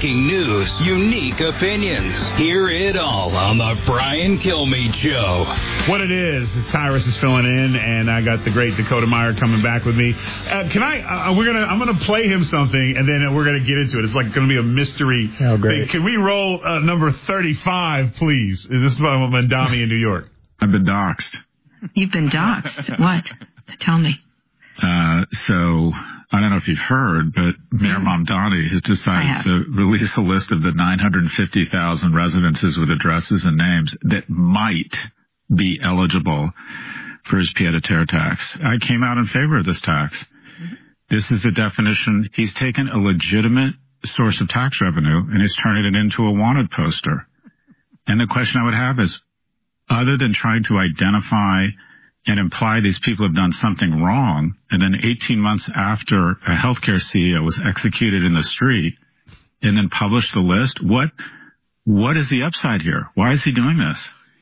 Breaking news, unique opinions. Hear it all on the Brian Kilmeade Show. What it is, Tyrus is filling in, and I got the great Dakota Meyer coming back with me. I'm gonna play him something, and then we're gonna get into it. It's like gonna be a mystery thing. Can we roll number 35, please? This is about Mamdani in New York. I've been doxxed. You've been doxxed? What? Tell me. So I don't know if you've heard, but Mayor Mamdani has decided to release a list of the 950,000 residences with addresses and names that might be eligible for his pied-à-terre tax. I came out in favor of this tax. This is the definition. He's taken a legitimate source of tax revenue and he's turning it into a wanted poster. And the question I would have is, other than trying to identify and imply these people have done something wrong, and then 18 months after a healthcare CEO was executed in the street and then published the list, what is the upside here? Why is he doing this?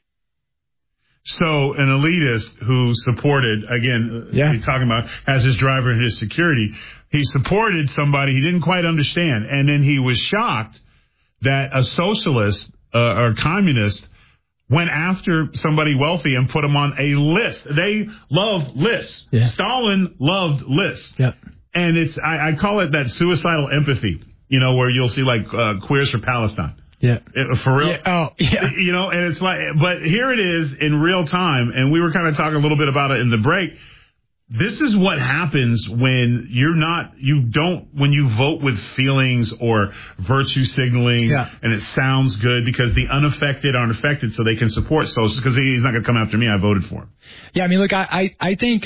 So an elitist who supported, he's talking about as his driver and his security, he supported somebody he didn't quite understand. And then he was shocked that a socialist or communist went after somebody wealthy and put them on a list. They love lists. Yeah. Stalin loved lists. Yep. And I call it that suicidal empathy, where you'll see like Queers for Palestine. Yeah. For real? Yeah. Oh, yeah. And it's like, but here it is in real time. And we were kind of talking a little bit about it in the break. This is what happens when when you vote with feelings or virtue signaling and it sounds good because the unaffected aren't affected so they can support socialists because he's not going to come after me. I voted for him. Yeah. I mean, look, I think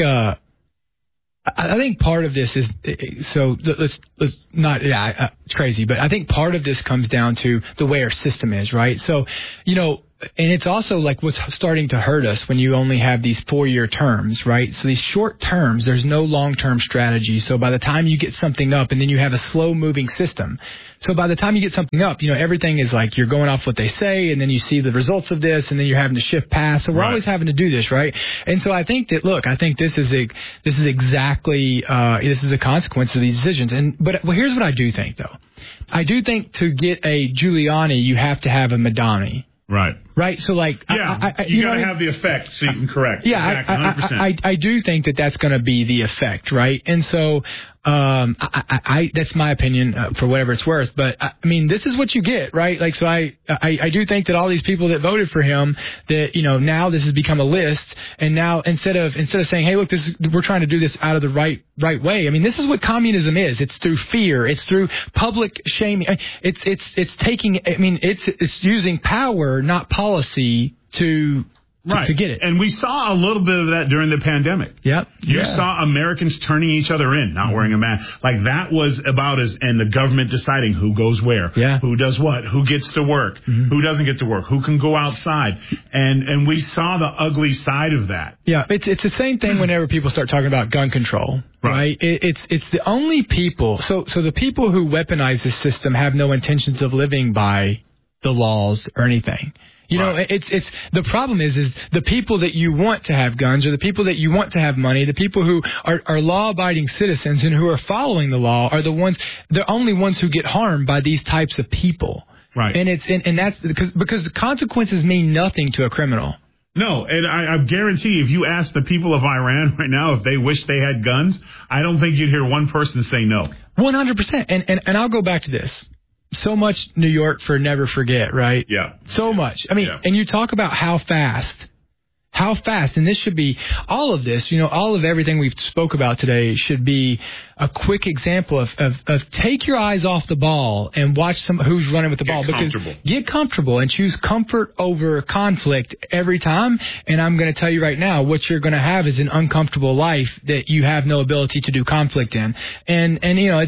part of this is, so let's not, it's crazy, but I think part of this comes down to the way our system is, right? So, and it's also like what's starting to hurt us when you only have these 4-year terms, right? So these short terms, there's no long-term strategy. So by the time you get something up and then you have a slow-moving system. So by the time you get something up, everything is like you're going off what they say and then you see the results of this and then you're having to shift past. So we're always having to do this, right? And so I think that, look, I think this is exactly this is a consequence of these decisions. But here's what I do think, though. I do think to get a Giuliani, you have to have a Madani. Right. Right. So, like, you got to have the effect so you can correct. Yeah, exactly, 100%. I do think that's going to be the effect, right? And so, that's my opinion for whatever it's worth. But I mean, this is what you get, right? Like, so I do think that all these people that voted for him, that now this has become a list, and now instead of saying, hey, look, we're trying to do this out of the right way. I mean, this is what communism is. It's through fear. It's through public shaming. It's taking. I mean, it's using power, not policy, to get it. And we saw a little bit of that during the pandemic. Yep. You saw Americans turning each other in, not wearing a mask. Like that was about and the government deciding who goes where, who does what, who gets to work, who doesn't get to work, who can go outside. And we saw the ugly side of that. Yeah, it's the same thing whenever people start talking about gun control. Right. It's the only people. So the people who weaponize this system have no intentions of living by the laws or anything. It's the problem is the people that you want to have guns or the people that you want to have money, the people who are law-abiding citizens and who are following the law are the only ones who get harmed by these types of people. Right. And that's because the consequences mean nothing to a criminal. No, and I guarantee if you ask the people of Iran right now if they wish they had guns, I don't think you'd hear one person say no. 100%. And I'll go back to this. So much New York for never forget, right? Yeah. So much. I mean, and you talk about how fast, and this should be, all of this, all of everything we've spoke about today should be a quick example of take your eyes off the ball and watch who's running with the ball. Get comfortable and choose comfort over conflict every time. And I'm going to tell you right now, what you're going to have is an uncomfortable life that you have no ability to do conflict in. And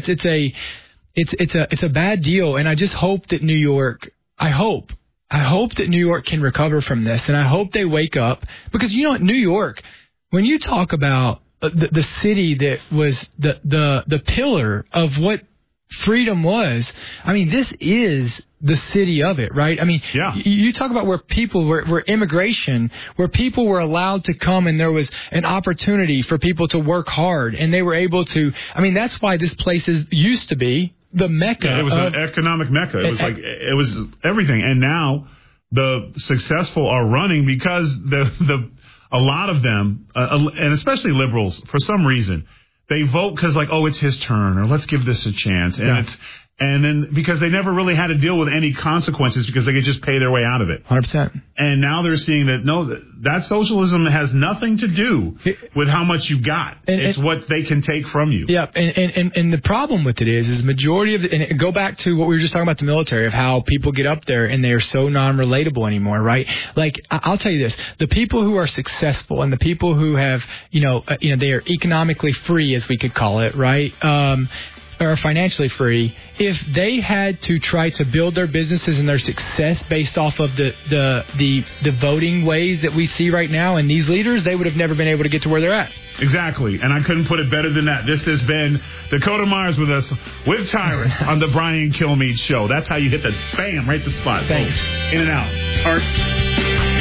it's a bad deal, and I just hope that New York. I hope that New York can recover from this, and I hope they wake up because New York. When you talk about the city that was the pillar of what freedom was, I mean, this is the city of it, right? I mean, you talk about where people were immigration, where people were allowed to come and there was an opportunity for people to work hard and they were able to. I mean, that's why this place used to be the mecca. Yeah, it was an economic mecca. It was it was everything. And now the successful are running because a lot of them, and especially liberals, for some reason, they vote because it's his turn, or let's give this a chance. And then because they never really had to deal with any consequences because they could just pay their way out of it. 100%. And now they're seeing that, no, that socialism has nothing to do with how much you got. It's what they can take from you. Yeah, and the problem with it is majority of and go back to what we were just talking about the military, of how people get up there and they are so non-relatable anymore, right? Like, I'll tell you this, the people who are successful and the people who have, they are economically free, as we could call it, right? Or financially free, if they had to try to build their businesses and their success based off of the voting ways that we see right now and these leaders, they would have never been able to get to where they're at. Exactly, and I couldn't put it better than that. This has been Dakota Myers with us, with Tyrus, on the Brian Kilmeade Show. That's how you hit the bam, right the spot. Thanks. In and out. Art.